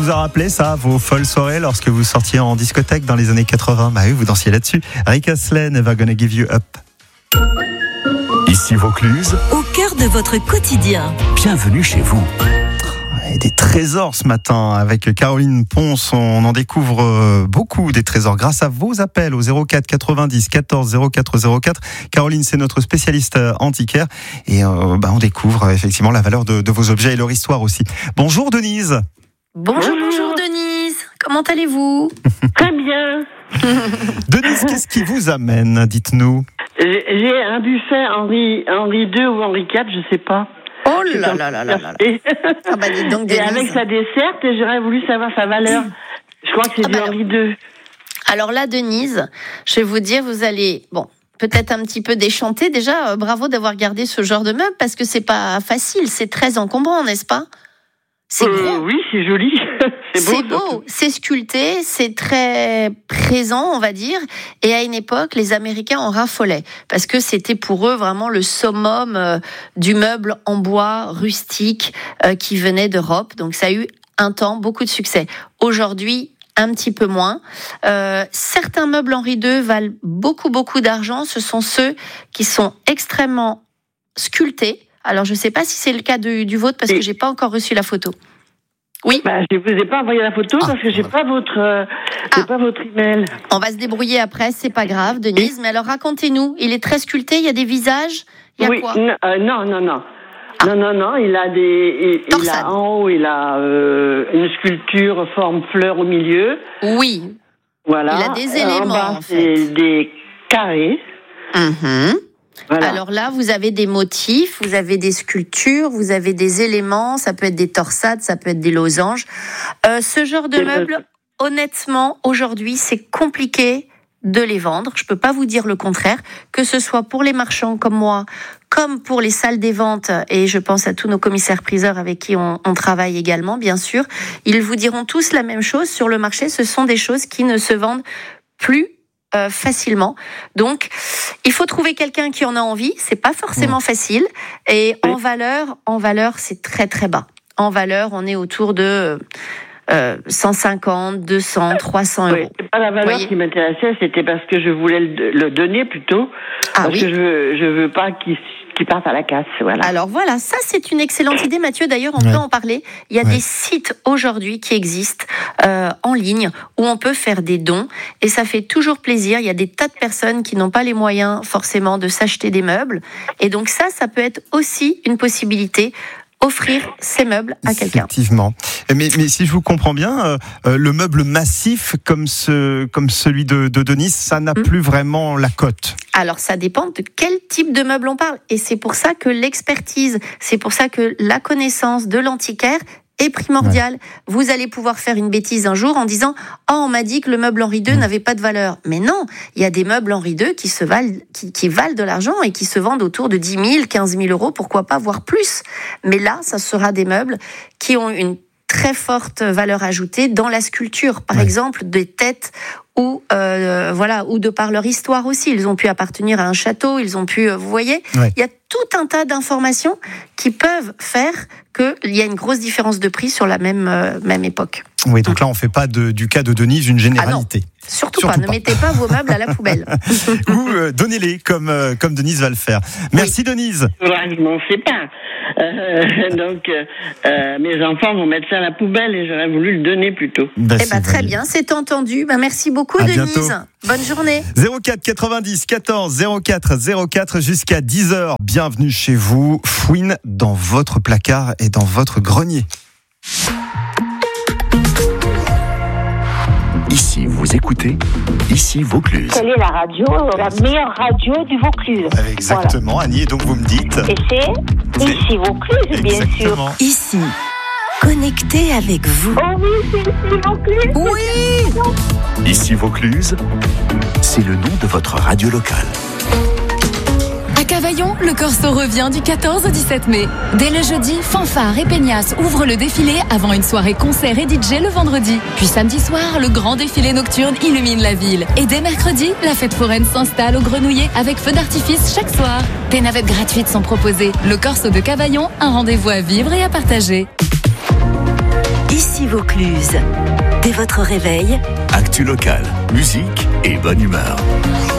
vous a rappelé ça, vos folles soirées lorsque vous sortiez en discothèque dans les années 80? Bah oui, vous dansiez là-dessus. Rick Astley, Never Gonna Give You Up. Ici Vaucluse, au cœur de votre quotidien. Bienvenue chez vous. Et des trésors ce matin avec Caroline Ponce. On en découvre beaucoup des trésors grâce à vos appels au 04 90 14 04 04. Caroline, c'est notre spécialiste antiquaire et on découvre effectivement la valeur de vos objets et leur histoire aussi. Bonjour Denise. Bonjour Denise, comment allez-vous? Très bien. Denise, qu'est-ce qui vous amène? Dites-nous. J'ai un buffet Henri II ou Henri IV, je sais pas. Oh là là là là là. Ah bah dis donc Denise. Et avec sa desserte, j'aurais voulu savoir sa valeur. Je crois que c'est du Henri II. Alors là Denise, je vais vous dire, vous allez, peut-être un petit peu déchanter. Déjà, bravo d'avoir gardé ce genre de meuble parce que c'est pas facile, c'est très encombrant, n'est-ce pas? C'est gros. Oui, c'est joli. C'est beau, c'est sculpté, c'est très présent, on va dire. Et à une époque, les Américains en raffolaient parce que c'était pour eux vraiment le summum du meuble en bois rustique qui venait d'Europe. Donc ça a eu un temps beaucoup de succès. Aujourd'hui, un petit peu moins. Certains meubles Henri II valent beaucoup d'argent. Ce sont ceux qui sont extrêmement sculptés. Alors, je ne sais pas si c'est le cas du vôtre parce que j'ai pas encore reçu la photo. Oui. Je vous ai pas envoyé la photo parce que j'ai pas votre email. On va se débrouiller après, c'est pas grave, Denise. Mais alors, racontez-nous. Il est très sculpté. Il y a des visages. Il y a quoi? Non. Non. Il a en haut, il a une sculpture forme fleur au milieu. Oui. Voilà. Il a des éléments. En bas, c'est des carrés. Voilà. Alors là, vous avez des motifs, vous avez des sculptures, vous avez des éléments, ça peut être des torsades, ça peut être des losanges. Ce genre de meubles, honnêtement, aujourd'hui, c'est compliqué de les vendre. Je peux pas vous dire le contraire, que ce soit pour les marchands comme moi, comme pour les salles des ventes, et je pense à tous nos commissaires-priseurs avec qui on travaille également, bien sûr. Ils vous diront tous la même chose. Sur le marché, ce sont des choses qui ne se vendent plus facilement. Donc, il faut trouver quelqu'un qui en a envie. C'est pas forcément facile. Et en valeur, c'est très très bas. En valeur, on est autour de 150, 200, 300 euros. C'est pas la valeur qui m'intéressait, c'était parce que je voulais le donner plutôt. Parce que je veux pas qu'il parte à la casse. Voilà. Alors voilà, ça c'est une excellente idée, Mathieu. D'ailleurs, on peut en parler. Il y a des sites aujourd'hui qui existent en ligne où on peut faire des dons et ça fait toujours plaisir. Il y a des tas de personnes qui n'ont pas les moyens forcément de s'acheter des meubles et donc ça peut être aussi une possibilité. Offrir ces meubles à quelqu'un. Effectivement. Mais si je vous comprends bien, le meuble massif comme celui de Denise, ça n'a plus vraiment la cote. Alors, ça dépend de quel type de meuble on parle. Et c'est pour ça que l'expertise, c'est pour ça que la connaissance de l'antiquaire est primordiale. Vous allez pouvoir faire une bêtise un jour en disant « Oh, on m'a dit que le meuble Henri II n'avait pas de valeur. » Mais non, il y a des meubles Henri II qui valent de l'argent et qui se vendent autour de 10 000, 15 000 euros, pourquoi pas, voire plus. Mais là, ça sera des meubles qui ont une très forte valeur ajoutée dans la sculpture. Par exemple, des têtes ou de par leur histoire aussi. Ils ont pu appartenir à un château, ils ont pu, vous voyez, il y a tout un tas d'informations qui peuvent faire qu'il y a une grosse différence de prix sur la même époque. Oui, donc là, on ne fait pas du cas de Denise une généralité. Ah non, surtout pas. Ne mettez pas vos meubles à la poubelle. Ou donnez-les comme Denise va le faire. Merci Denise. Je m'en sais pas. Donc, mes enfants vont mettre ça à la poubelle et j'aurais voulu le donner plutôt. Très bien, c'est entendu. Merci beaucoup Denise. Bientôt. Bonne journée. 04 90 14 04 04 jusqu'à 10h. Bienvenue chez vous. Fouine dans votre placard et dans votre grenier. Ici, vous écoutez Ici Vaucluse. Quelle est la meilleure radio du Vaucluse? Exactement, voilà. Annie, et donc vous me dites... Et c'est Ici Vaucluse, bien sûr. Ici, connecté avec vous. Oh oui, c'est Ici Vaucluse. Oui. Ici Vaucluse, c'est le nom de votre radio locale. À Cavaillon, le Corso revient du 14 au 17 mai. Dès le jeudi, Fanfare et Peignasse ouvrent le défilé avant une soirée concert et DJ le vendredi. Puis samedi soir, le grand défilé nocturne illumine la ville. Et dès mercredi, la fête foraine s'installe au Grenouillet avec feux d'artifice chaque soir. Des navettes gratuites sont proposées. Le Corso de Cavaillon, un rendez-vous à vivre et à partager. Ici Vaucluse. Dès votre réveil, actu local, musique et bonne humeur.